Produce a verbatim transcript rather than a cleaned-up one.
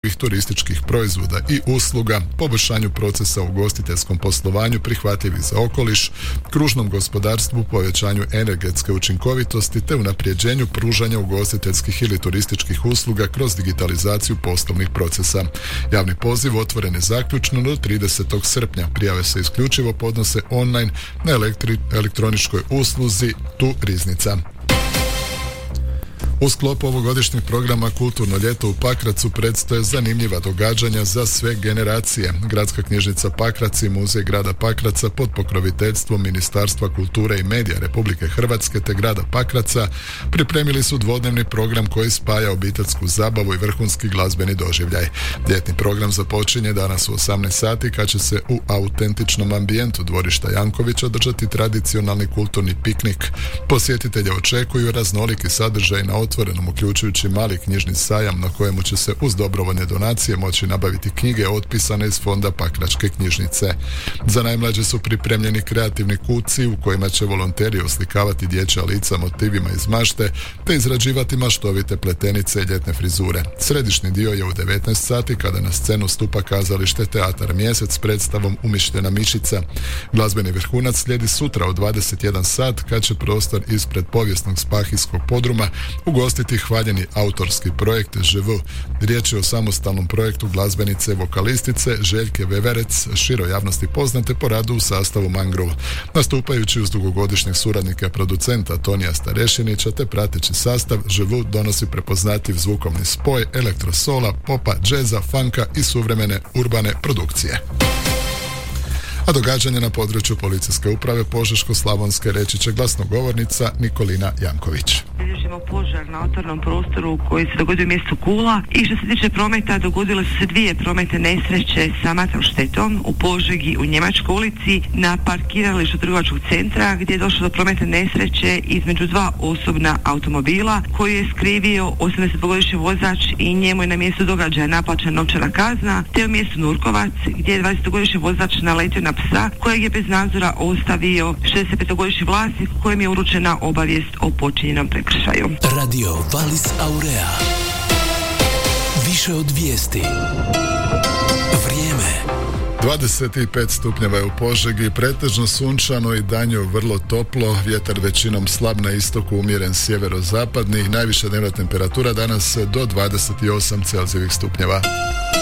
turističkih proizvoda i usluga, poboljšanju procesa u ugostiteljskom poslovanju prihvatljivih za okoliš, kružnom gospodarstvu, povećanju energetske učinkovitosti te unaprijeđenju pružanja ugostiteljskih ili turističkih usluga kroz digitalizaciju poslovnih procesa. Javni poziv otvoren je zaključno do tridesetog srpnja. Prijave se isključivo podnose online na elektri- elektroničkoj usluzi Tu Riznica. U sklopu ovogodišnjeg programa Kulturno ljeto u Pakracu predstoje zanimljiva događanja za sve generacije. Gradska knjižnica Pakrac i Muzej grada Pakraca pod pokroviteljstvom Ministarstva kulture i medija Republike Hrvatske te grada Pakraca pripremili su dvodnevni program koji spaja obiteljsku zabavu i vrhunski glazbeni doživljaj. Ljetni program započinje danas u osamnaest sati kad će se u autentičnom ambijentu dvorišta Janković održati tradicionalni kulturni piknik. Posjetitelje očekuju raznoliki sadržaj na otvorenom, uključujući mali knjižni sajam na kojemu će se uz dobrovoljne donacije moći nabaviti knjige otpisane iz fonda Pakračke knjižnice. Za najmlađe su pripremljeni kreativni kuci u kojima će volonteri oslikavati dječja lica motivima iz mašte te izrađivati maštovite pletenice i ljetne frizure. Središnji dio je u devetnaest sati kada na scenu stupa kazalište Teatar Mjesec s predstavom Umišljena mišica. Glazbeni vrhunac slijedi sutra u dvadeset jedan sat kad će prostor ispred povijesnog Spahijskog podruma ugostiti hvaljeni autorski projekt Ž V. Riječ je o samostalnom projektu glazbenice vokalistice Željke Veverec, široj javnosti poznate po radu u sastavu Mangrove. Nastupajući uz dugogodišnjeg suradnika producenta Tonija Starešinića te prateći sastav, Ž V donosi prepoznatljiv zvukovni spoj elektrosola, popa, džeza, funka i suvremene urbane produkcije. A događanje na području policijske uprave Požeško-slavonske reći će glasnogovornica Nikolina Janković. Bilježimo požar na otvorenom prostoru koji se dogodio u mjestu Kula i što se tiče prometa dogodile su se dvije prometne nesreće sa materijalnom štetom u Požegi u Njemačkoj ulici na parkiralištu trgovačkog centra gdje je došlo do prometne nesreće između dva osobna automobila koji je skrivio osamnaestogodišnji vozač i njemu je na mjestu događaja naplaćena novčana kazna, te u mjestu Nurkovac gdje je dvadesetogodišnji vozač naletio na psa kojeg je bez nadzora ostavio šezdesetpetogodišnji vlasnik kojem je uručena obavijest o počinjenom prekršaju. Radio Valis Aurea. Više od vijesti. Vrijeme. dvadeset pet stupnjeva je u Požegi, pretežno sunčano i danju vrlo toplo, vjetar većinom slab na istoku, umjeren sjeverozapadni, najviša dnevna temperatura danas do dvadeset osam Celzijevih stupnjeva.